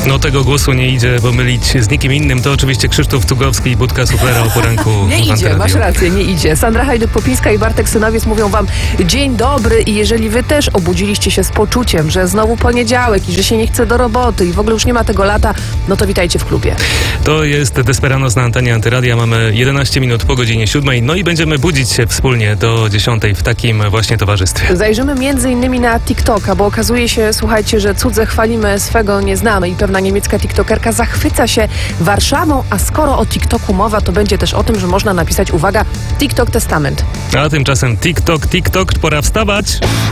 No tego głosu nie idzie pomylić z nikim innym. To oczywiście Krzysztof Cugowski i Budka Suflera o poranku. Nie idzie, masz rację, nie idzie. Sandra Hajduk-Popińska i Bartek Synowiec mówią wam dzień dobry i jeżeli wy też obudziliście się z poczuciem, że znowu poniedziałek i że się nie chce do roboty i w ogóle już nie ma tego lata, no to witajcie w klubie. To jest Desperanos na antenie Antyradia. Mamy 11 minut po godzinie 7. No i będziemy budzić się wspólnie do 10 w takim właśnie towarzystwie. Zajrzymy między innymi na TikToka, bo okazuje się, słuchajcie, że cudze chwalimy, swego nie znamy i pewna niemiecka tiktokerka zachwyca się Warszawą, a skoro o TikToku mowa, to będzie też o tym, że można napisać, uwaga, TikTok Testament. A tymczasem TikTok, pora wstawać.